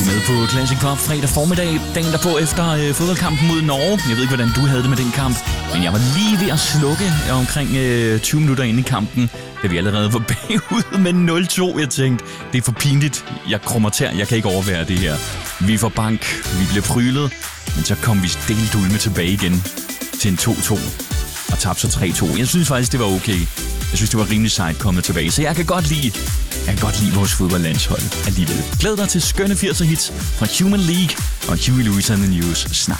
med på Classic Pop fredag formiddag, dagen derpå efter fodboldkampen mod Norge. Jeg ved ikke, hvordan du havde det med den kamp, men jeg var lige ved at slukke omkring 20 minutter inde i kampen, da vi allerede var bagud med 0-2. Jeg tænkte, det er for pinligt. Jeg krummer tær, jeg kan ikke overvære det her. Vi får bank, vi bliver prylet, men så kom vi delt ulme tilbage igen til en 2-2 og tabte så 3-2. Jeg synes faktisk, det var okay. Jeg synes, det var rimelig sejt kommet tilbage, så jeg kan godt lide vores fodboldlandshold alligevel. Glæd dig til skønne 80'er hits fra Human League og Huey Lewis and the News snart.